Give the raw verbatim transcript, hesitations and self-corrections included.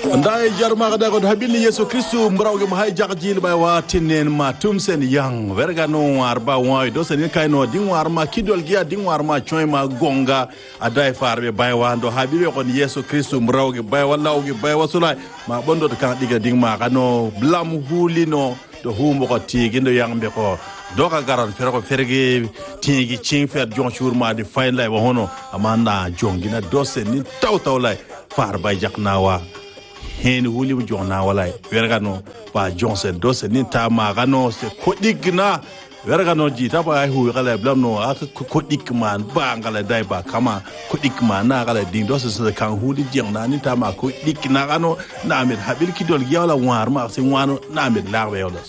ndai jarma ga dago habili yesu kristu mbrawge ma hay jaqjil bay watinen ma tumsen yang verga no arba wa do sen kay no ding war ma kidol giya ding war ma choy ma gonga aday farbe bay wando habibe kon yesu kristu mbrawge bay wallawge bay wasula ma bondo to kan diga ding ma kano blam hulino do humbo ko tigi ndo yangbe ko doka garan fere ko ferge tigi ching fer jon shurma di fine lay wa hono amanda jongina do sen ni taw taw lay far bay jaknawa hen huli mu jona walay wergano ba johnson do se ni ta ma gano se kodigna wergano ji ta ba hu gala blamno aka kodik man ba ngala dai ba kama kodik man na gala ding do se se kan huli jengna ni ta ma kodik na gano na mit habil ki dol yawla war ma se wano na mit lawe yola